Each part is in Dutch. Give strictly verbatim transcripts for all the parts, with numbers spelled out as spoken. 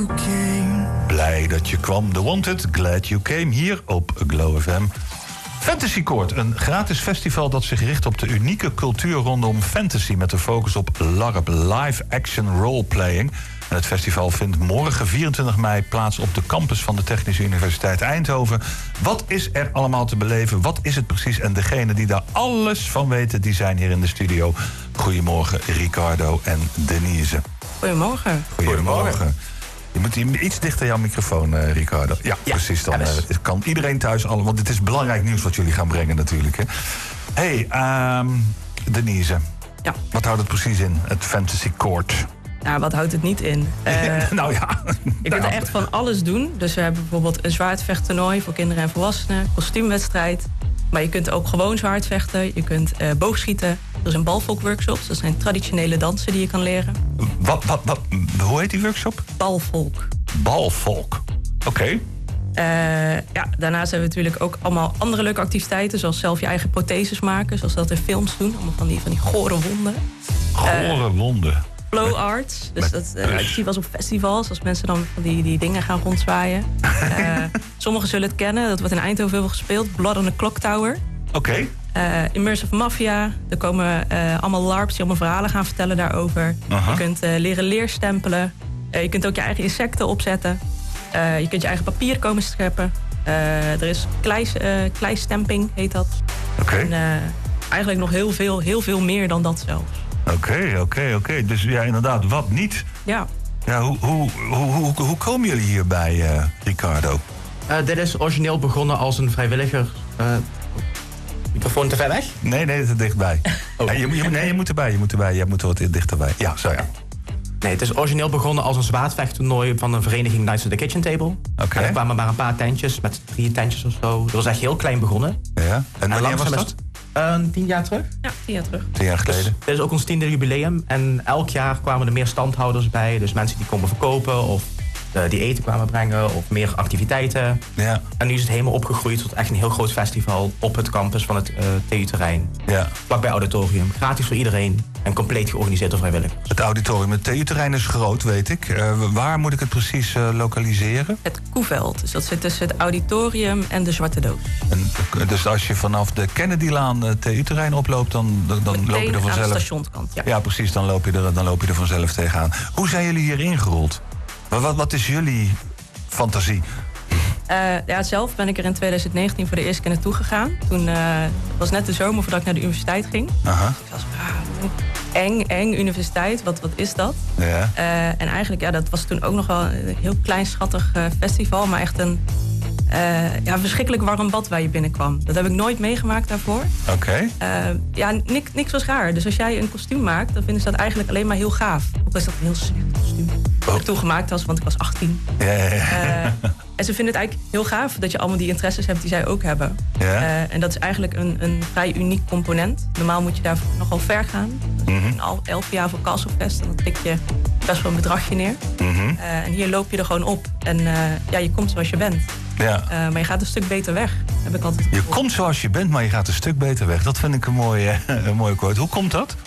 came. Blij dat je kwam. The Wanted, Glad You Came. Hier op Glow F M. Fantasy Court, een gratis festival dat zich richt op de unieke cultuur rondom fantasy... met de focus op LARP, live action roleplaying. En het festival vindt morgen vierentwintig mei plaats op de campus van de Technische Universiteit Eindhoven. Wat is er allemaal te beleven? Wat is het precies? En degene die daar alles van weten, die zijn hier in de studio. Goedemorgen, Ricardo en Denise. Goedemorgen. Goedemorgen. Je moet hier iets dichter jouw microfoon, uh, Ricardo. Ja, ja, precies. Dan uh, kan iedereen thuis al. Want het is belangrijk nieuws wat jullie gaan brengen natuurlijk. Hè. Hey, um, Denise. Ja. Wat houdt het precies in, het Fantasy Court? Nou, wat houdt het niet in? Uh, nou ja. Je kunt er echt van alles doen. Dus we hebben bijvoorbeeld een zwaardvechttoernooi voor kinderen en volwassenen. Kostuumwedstrijd. Maar je kunt ook gewoon zwaardvechten. Je kunt uh, boogschieten. Er zijn balvolkworkshops. Dat zijn traditionele dansen die je kan leren. Wat, wat, wat, hoe heet die workshop? Balvolk. Balvolk. Oké. Okay. Uh, ja, daarnaast hebben we natuurlijk ook allemaal andere leuke activiteiten. Zoals zelf je eigen protheses maken. Zoals dat in films doen. Allemaal van die, van die gore wonden. Gore wonden. Uh, Flow arts. Dus dat uh, ik zie wel eens op festivals. Als mensen dan van die, die dingen gaan rondzwaaien. Uh, sommigen zullen het kennen. Dat wordt in Eindhoven veel gespeeld. Blood on the Clock Tower. Oké. Okay. Uh, Immersive Mafia. Er komen uh, allemaal LARPs die allemaal verhalen gaan vertellen daarover. Uh-huh. Je kunt uh, leren leerstempelen. Uh, je kunt ook je eigen insecten opzetten. Uh, je kunt je eigen papier komen scheppen. Uh, er is klei, uh, kleistamping, heet dat. Oké. Okay. En uh, eigenlijk nog heel veel, heel veel meer dan dat zelfs. Oké, okay, oké, okay, oké. Okay. Dus ja, inderdaad, wat niet? Ja. Ja, hoe, hoe, hoe, hoe, hoe komen jullie hierbij, uh, Ricardo? Uh, dit is origineel begonnen als een vrijwilliger... Uh, microfoon te ver weg? Nee, nee, te dichtbij. Oh. Ja, je, je, nee, je moet erbij, je moet erbij. Je moet er wat dichterbij. Ja, zo ja. Nee, het is origineel begonnen als een zwaardvechttoernooi van een vereniging Knights of the Kitchen Table. Okay. Er kwamen maar een paar tentjes, met drie tentjes of zo. Dat was echt heel klein begonnen. Ja. En wanneer was dat? Uh, tien jaar terug. Ja, tien jaar terug. Tien jaar geleden. Dus, dit is ook ons tiende jubileum. En elk jaar kwamen er meer standhouders bij. Dus mensen die komen verkopen of uh, die eten kwamen brengen of meer activiteiten. Ja. En nu is het helemaal opgegroeid tot echt een heel groot festival op het campus van het uh, T U-terrein. Ja. Vlakbij auditorium. Gratis voor iedereen en compleet georganiseerd door vrijwilligers. Het auditorium, het T U-terrein is groot, weet ik. Uh, waar moet ik het precies uh, lokaliseren? Het Koeveld. Dus dat zit tussen het auditorium en de Zwarte Doos. En, dus als je vanaf de Kennedylaan het T U-terrein oploopt, dan, dan loop je er vanzelf... aan de stationskant, ja. Ja, precies, dan loop je er, dan loop je er vanzelf tegenaan. Hoe zijn jullie hier ingerold? Wat, wat is jullie fantasie? Uh, ja, zelf ben ik er in twintig negentien voor de eerste keer naartoe gegaan. Toen uh, was net de zomer voordat ik naar de universiteit ging. Aha. Ik was ah, eng, eng universiteit. Wat, wat is dat? Ja. Uh, en eigenlijk, ja, dat was toen ook nog wel een heel klein schattig uh, festival. Maar echt een uh, ja, verschrikkelijk warm bad waar je binnenkwam. Dat heb ik nooit meegemaakt daarvoor. Oké. Okay. Uh, ja, niks, niks was raar. Dus als jij een kostuum maakt, dan vinden ze dat eigenlijk alleen maar heel gaaf. Ook is dat een heel slecht kostuum. Dat ik toen gemaakt was, want ik was achttien. Ja, ja, ja. Uh, en ze vinden het eigenlijk heel gaaf dat je allemaal die interesses hebt die zij ook hebben. Ja. Uh, en dat is eigenlijk een, een vrij uniek component. Normaal moet je daar nogal ver gaan. Dus mm-hmm. Een elf jaar voor Castlefest. En dan tik je best wel een bedragje neer. Mm-hmm. Uh, en hier loop je er gewoon op. En uh, ja, je komt zoals je bent. Ja. Uh, maar je gaat een stuk beter weg, heb ik altijd gevoeld. Je komt zoals je bent, maar je gaat een stuk beter weg. Dat vind ik een mooie, een mooie quote. Hoe komt dat?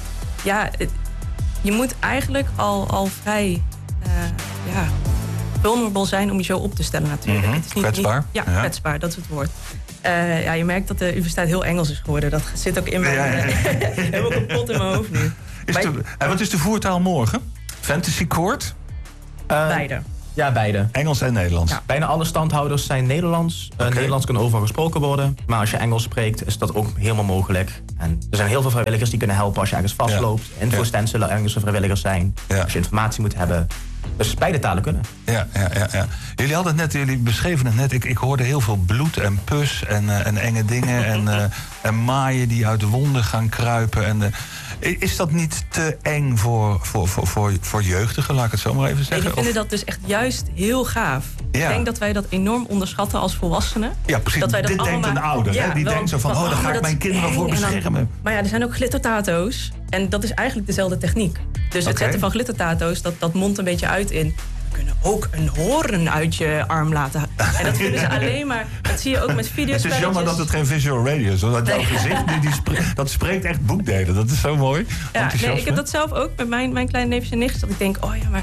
Ja, het, je moet eigenlijk al, al vrij... Uh, ja, vulnerable zijn om je zo op te stellen natuurlijk. Mm-hmm. Het is niet, kwetsbaar. Niet, ja, ja, kwetsbaar, dat is het woord. Uh, ja, je merkt dat de universiteit heel Engels is geworden. Dat zit ook in mijn... Ja, ja, ja. helemaal kapot in mijn hoofd nu. Is de, en wat is de voertaal morgen? Fantasy Court? Uh, beide. Ja, beide. Engels en Nederlands? Ja, bijna alle standhouders zijn Nederlands. Okay. Uh, Nederlands kan overal gesproken worden. Maar als je Engels spreekt, is dat ook helemaal mogelijk. En er zijn heel veel vrijwilligers die kunnen helpen als je ergens vastloopt. Ja. Infostands zullen Engelse vrijwilligers zijn. Ja. Als je informatie moet hebben. Dus beide talen kunnen. Ja, ja, ja, ja. Jullie hadden het net, jullie beschreven het net. Ik, ik hoorde heel veel bloed en pus en, uh, en enge dingen. en, uh, en maaien die uit de wonden gaan kruipen. En, uh, is dat niet te eng voor, voor, voor, voor, voor jeugdigen, laat ik het zo maar even zeggen? Nee, die vinden of... dat dus echt juist heel gaaf. Ja. Ik denk dat wij dat enorm onderschatten als volwassenen. Ja, precies. Dat wij dat Dit allemaal... denkt een ouder. Ja, hè? Die wel, denkt zo van, oh, daar ga ik mijn kinderen voor beschermen. Dan... Maar ja, er zijn ook glittertato's. En dat is eigenlijk dezelfde techniek. Dus het okay. zetten van glittertato's, dat, dat mondt een beetje uit in... We kunnen ook een hoorn uit je arm laten. En dat vinden ze alleen maar... Dat zie je ook met video's. Het is jammer dat het geen visual radio is. Want jouw gezicht, die, die spreekt, dat spreekt echt boekdelen. Dat is zo mooi. Ja, nee, ik heb dat zelf ook met mijn, mijn kleine neefjes en nichtjes. Dat ik denk, oh ja, maar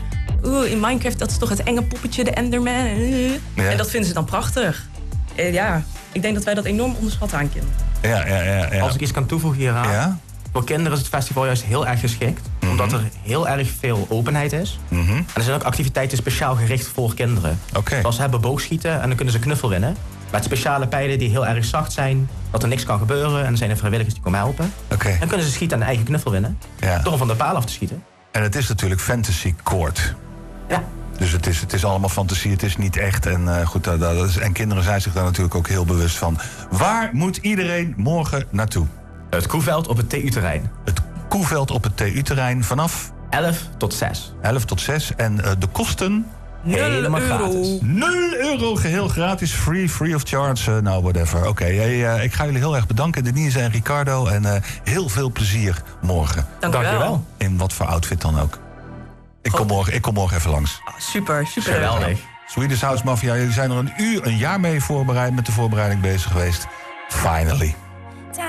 oeh, in Minecraft dat is toch het enge poppetje, de Enderman. Uh. Ja. En dat vinden ze dan prachtig. Uh, ja, ik denk dat wij dat enorm onderschatten aan kinderen. Ja, ja, ja, ja. Als ik iets kan toevoegen hieraan. Ja? Voor kinderen is het festival juist heel erg geschikt. Mm-hmm. Omdat er heel erg veel openheid is. Mm-hmm. En er zijn ook activiteiten speciaal gericht voor kinderen. Okay. Zoals ze hebben boogschieten en dan kunnen ze knuffel winnen. Met speciale pijlen die heel erg zacht zijn. Dat er niks kan gebeuren. En er zijn er vrijwilligers die komen helpen. Okay. En kunnen ze schieten aan de eigen knuffel winnen. Ja. Door hem van de paal af te schieten. En het is natuurlijk Fantasy Court. Ja. Dus het is, het is allemaal fantasie, het is niet echt. En, uh, goed, dat, dat is, en kinderen zijn zich daar natuurlijk ook heel bewust van. Waar moet iedereen morgen naartoe? Het Koeveld op het T U-terrein. Het Koeveld op het T U-terrein vanaf? elf tot zes. elf tot zes. En uh, de kosten? Helemaal gratis. nul euro, geheel gratis, free, free of charge, uh, nou whatever. Oké, okay, hey, uh, ik ga jullie heel erg bedanken, Denise en Ricardo. En uh, heel veel plezier morgen. Dank je wel. In wat voor outfit dan ook. Ik kom morgen, ik kom morgen even langs. Oh, super, super. Geweldig. Swedish House Mafia, jullie zijn er een uur, een jaar mee voorbereid, met de voorbereiding bezig geweest. Finally.